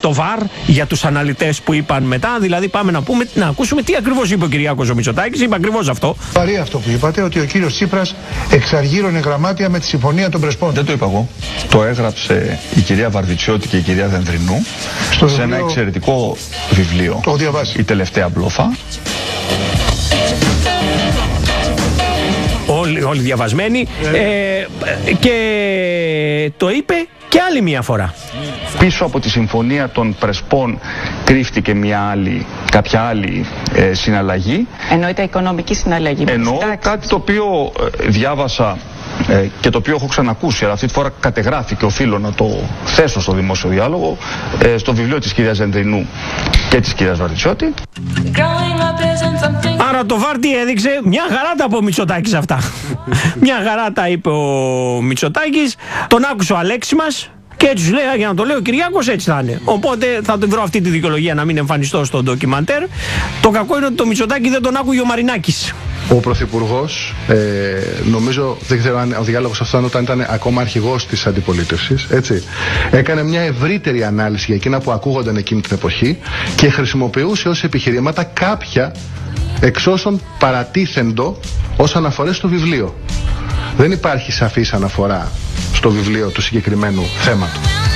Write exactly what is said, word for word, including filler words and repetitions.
το βαρ για τους αναλυτές που είπαν μετά. Δηλαδή πάμε να, πούμε, να ακούσουμε τι ακριβώς είπε ο Κυριάκος ο Μητσοτάκης. Είπε ακριβώς αυτό. Βαρύ αυτό που είπατε, ότι ο κύριος Τσίπρας εξαργύρωνε γραμμάτια με τη συμφωνία των Πρεσπών. Δεν το είπα εγώ. Το έγραψε η κυρία Βαρβιτσιώτη και η κυρία Δενδρινού στο σε βιβλίο... ένα εξαιρετικό βιβλίο. Το διαβάσει. Η τελευταία μπλόφα. Όλοι, όλοι διαβασμένοι. Ε. Ε, και το είπε και άλλη μια φορά. Πίσω από τη συμφωνία των Πρεσπών κρύφτηκε μια άλλη, κάποια άλλη ε, συναλλαγή. Εννοείται οικονομική συναλλαγή. Εννοώ κάτι το οποίο ε, διάβασα ε, και το οποίο έχω ξανακούσει, αλλά αυτή τη φορά κατεγράφει και οφείλω να το θέσω στο δημόσιο διάλογο, ε, στο βιβλίο της κυρίας Ζεντρινού και της κυρίας Βαρβιτσιώτη. Άρα το Βάρτι έδειξε, μια χαρά τα είπε ο Μητσοτάκης αυτά. Μια χαρά τα είπε ο Μητσοτάκης, τον άκουσε ο Αλέξη μας και έτσι λέει, για να το λέει ο Κυριάκος, έτσι θα είναι. Οπότε θα βρω αυτή τη δικαιολογία να μην εμφανιστώ στο ντοκιμαντέρ. Το κακό είναι ότι το Μητσοτάκη δεν τον άκουγε ο Μαρινάκης. Ο Πρωθυπουργός, ε, νομίζω, δεν ξέρω αν ο διάλογος αυτός όταν ήταν ακόμα αρχηγός της αντιπολίτευσης, έτσι, έκανε μια ευρύτερη ανάλυση για εκείνα που ακούγονταν εκείνη την εποχή και χρησιμοποιούσε ως επιχειρήματα κάποια εξ όσων παρατίθεντο ως αναφορές στο βιβλίο. Δεν υπάρχει σαφής αναφορά στο βιβλίο του συγκεκριμένου θέματος.